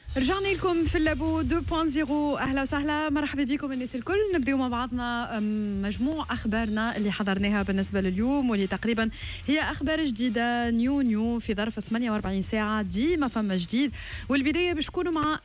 رجعنا لكم في اللابو 2.0. أهلا وسهلا، مرحبا بكم الناس الكل. نبدأ مع بعضنا مجموع أخبارنا اللي حضرناها بالنسبة لليوم، واللي تقريبا هي أخبار جديدة نيو في ظرف 48 ساعة ديما فما جديد. والبداية باش نكونوا مع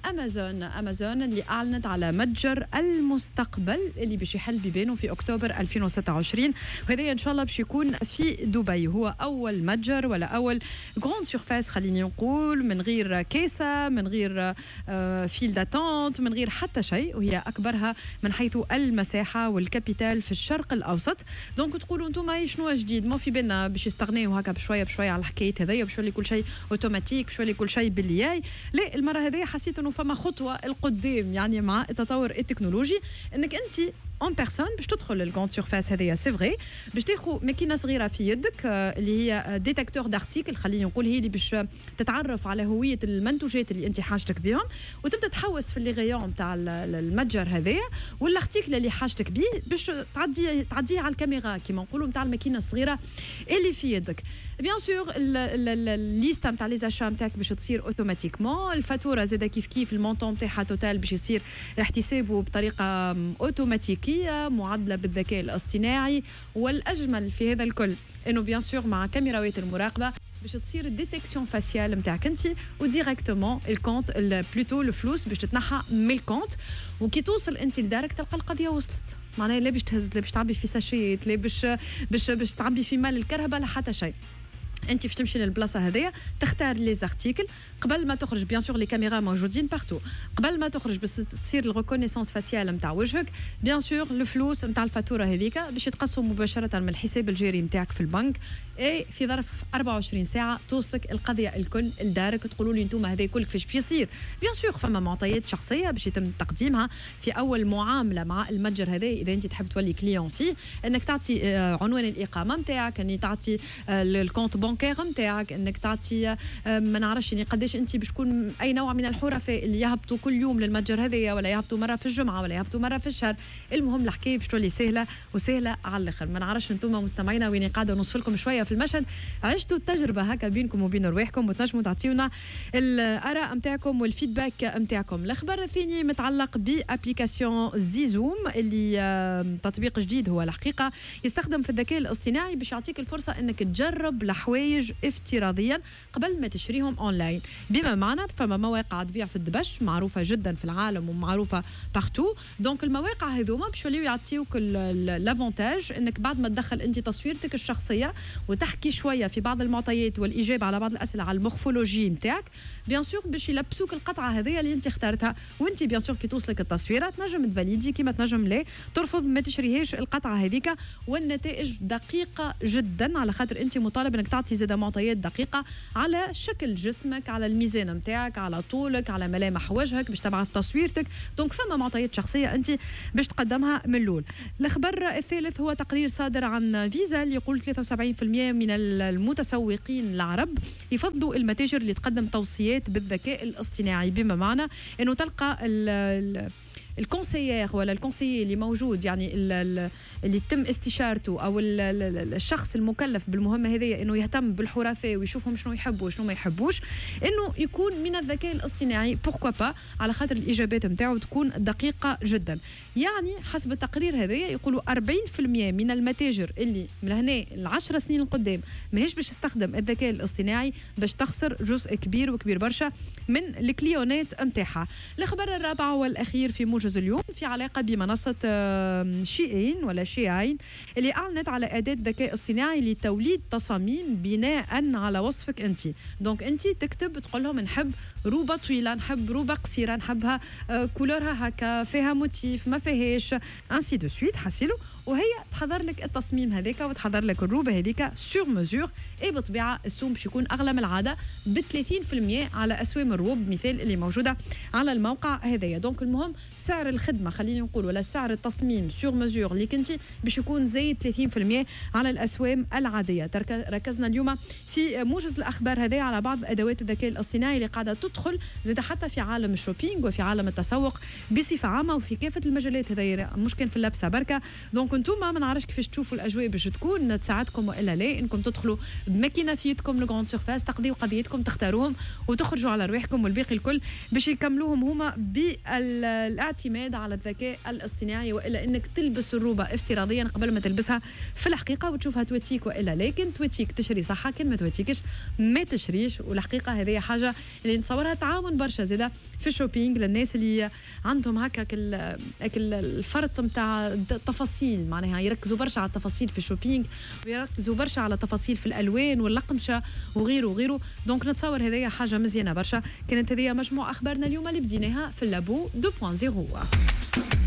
أمازون اللي أعلنت على متجر المستقبل اللي باش يحل بيبانه في أكتوبر 2026، وهذا إن شاء الله باش يكون في دبي. هو أول متجر ولا أول غراند سيرفاس خليني نقول، من غير كيسة، من غير فيل داتونت، من غير حتى شيء، وهي أكبرها من حيث المساحة والكابيتال في الشرق الأوسط. دونك تقولوا أنتم شنو جديد؟ ما في بالنا باش يستغنيوا هكا بشوية على الحكاية هذيا، باش يولي كل شيء أوتوماتيك، باش يولي كل شيء باللي لا. المرة هذه حسيت أنه فما خطوة القدام، يعني مع التطور التكنولوجي، أنك أنت اون بيرسون باش تدخل للكونت سيرفاس هذيا سي فري، باش تاخذ ماكينه صغيره في يدك اللي هي ديتكتور دارتيكل خليني نقول، هي اللي باش تتعرف على هويه المنتوجات اللي انت حاجتك بهم، وتبدا تحوس في لي غيون تاع المتجر هذايا والارتيكل اللي حاجتك به، باش تعديه على الكاميرا كيما نقولوا نتاع الماكينه الصغيره اللي في يدك. بيان سور الليسته نتاع لي زاشا نتاعك باش تصير اوتوماتيكمون، الفاتوره زاده كيف المونطون نتاعها توتال باش يصير احتسابه بطريقه اوتوماتيكيه معدله بالذكاء الاصطناعي. والاجمل في هذا الكل انه بيان سور مع كاميراوات المراقبه باش تصير الديتكسيون فاسيال نتاعك انت، وديريكتومون الكونت بلوتو الفلوس باش تتنحى من الكونت، وكي توصل انت لدارك تلقى القضيه وصلت. معناها لا باش تهز، لا باش تعبي في ساشيت، لا باش تعبي في مال الكرهبه، لا حتى شيء. انت باش تمشي للبلاصه هذيا، تختار لي زارتيكل قبل ما تخرج. بيان سور لي كاميرا موجودين بارتو، قبل ما تخرج بس تصير الريكونيسونس فاسيال نتاع وجهك. بيان سور الفلوس نتاع الفاتوره هذيك باش يتقسموا مباشره من الحساب الجاري نتاعك في البنك، اي في ظرف 24 ساعه توصلك القضيه الكل لدارك. تقولوا لي انتم هذا كل كيفاش باش يصير؟ بيان سور فما معطيات شخصيه باش يتم تقديمها في اول معامله مع المتجر هذا. اذا انت تحب تولي كليون فيه، انك تعطي عنوان الاقامه نتاعك، انك تعطي الكونت بانكير نتاعك، انك تعطي ما نعرفش يعني قداش انت باش تكون اي نوع من الحرفاء اللي يهبطوا كل يوم للمتجر هذايا، ولا يهبطوا مره في الجمعه، ولا يهبطوا مره في الشهر. المهم الحكايه باش تولي سهله وسهله على الاخر. ما نعرفش انتم مستمعينا وين قاعده نوصف لكم شويه في المشهد، عشتوا التجربه هكا بينكم وبين رواحكم، وتنجموا تعطيونا الاراء نتاعكم والفيدباك نتاعكم. الخبر الثاني متعلق بابليكاسيون زيزوم، اللي تطبيق جديد هو الحقيقه يستخدم في الذكاء الاصطناعي باش يعطيك الفرصه انك تجرب الحوايج افتراضيا قبل ما تشريهم اونلاين. بما معنى فما مواقع تبيع في الدبش معروفه جدا في العالم ومعروفه بارتو. دونك المواقع هذوما باش يوليو يعطيوك لافونتاج انك بعد ما تدخل انت تصويرتك الشخصيه وتحكي شويه في بعض المعطيات والاجابه على بعض الاسئله على المورفولوجي نتاعك، بيان سور باش يلبسوك القطعه هذيا اللي انت اختارتها. وانت بيان سور كي توصلك التصويره تنجم تفاليدي كيما تنجم لا ترفض ما تشريهاش القطعه هذيك. والنتائج دقيقه جدا، على خاطر انت مطالب انك تعطي زاده معطيات دقيقه على شكل جسمك، على الميزان نتاعك، على طولك، على ملامح وجهك باش تبعث تصويرتك. دونك فما معطيات شخصيه انت باش تقدمها من الاول. الخبر الثالث هو تقرير صادر عن فيزا اللي يقول 73% من المتسوقين العرب يفضلوا المتاجر اللي تقدم توصيات بالذكاء الاصطناعي. بما معنى انه تلقى الكونسيير ولا الكونسيي اللي موجود، يعني اللي تم استشارته، او الشخص المكلف بالمهمه هذه انه يهتم بالحرفاء ويشوفهم شنو يحبوا وشنو ما يحبوش، انه يكون من الذكاء الاصطناعي. بوركوا با، على خاطر الاجابات نتاعو تكون دقيقه جدا. يعني حسب التقرير هذا يقولوا 40% من المتاجر اللي من هنا ل10 سنين القدام ماهيش باش تستخدم الذكاء الاصطناعي، باش تخسر جزء كبير برشا من الكليونات نتاعها. الخبر الرابع والاخير في موجز اليوم في علاقه بمنصه شيئين ولا شيعين، اللي اعلنت على اداه ذكاء اصطناعي لتوليد تصاميم بناء على وصفك انت. دونك انت تكتب تقول لهم نحب روبه طويله، نحب روبه قصيره، نحبها كولورها هكا، فيها موتيف ما فيهاش، انسي دو سويت حاسيلو، وهي تحضر لك التصميم هذاك وتحضر لك الروبه هذيك سور مزور. اي بالطبيعه السوم باش يكون اغلى من العاده ب 30% على اسوام الروب مثال اللي موجوده على الموقع هذايا. دونك المهم سعر الخدمه خليني نقول ولا سعر التصميم سور مزور اللي كنتي باش يكون زايد 30% على الاسوام العاديه. ركزنا اليوم في موجز الاخبار هذايا على بعض ادوات الذكاء الاصطناعي اللي قاعده تدخل زاد حتى في عالم الشوبينج وفي عالم التسوق بصفه عامه وفي كافه المجالات هذايا، مش كان في اللبسه بركه. دونك دونك انتوما ما نعرفش كيفاش تشوفوا الاجواء باش تكون تساعدكم والا لا، انكم تدخلوا بماكينه فيتكم لو غروند سيرفاس، تقضيوا قضيتكم، تختاروهم وتخرجوا على رواحكم، والباقي الكل باش يكملوهم هما بالاعتماد على الذكاء الاصطناعي، والا انك تلبس الروبه افتراضيا قبل ما تلبسها في الحقيقه وتشوفها تواتيك والا لا. كان تواتيك تشري صحه، كان ما تواتيكش ما تشريش. والحقيقه هذه حاجه اللي نتصورها تعاون برشا زاده في الشوبينج للناس اللي عندهم هكا الفرط نتاع التفاصيل، معناها يركزوا برشا على التفاصيل في الشوبينج ويركزوا برشا على تفاصيل في الالوان واللقمشه وغيره وغيره. دونك نتصور هذه حاجه مزيانه برشا. كانت هذه مجموعه اخبارنا اليوم اللي بديناها في اللابو 2.0.